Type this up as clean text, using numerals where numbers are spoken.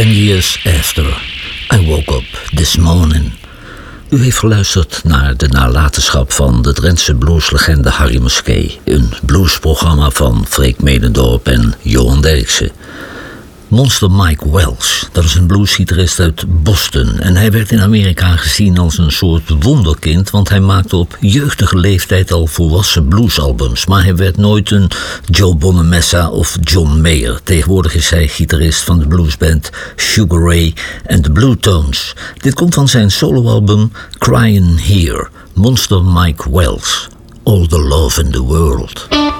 10 years after I woke up this morning. U heeft geluisterd naar de nalatenschap van de Drentse blueslegende Harry Muskee. Een bluesprogramma van Freek Medendorp en Johan Derksen. Monster Mike Wells, dat is een bluesgitarist uit Boston. En hij werd in Amerika gezien als een soort wonderkind, want hij maakte op jeugdige leeftijd al volwassen bluesalbums. Maar hij werd nooit een Joe Bonamessa of John Mayer. Tegenwoordig is hij gitarist van de bluesband Sugar Ray en de Blue Tones. Dit komt van zijn soloalbum Crying Here. Monster Mike Wells, All the Love in the World.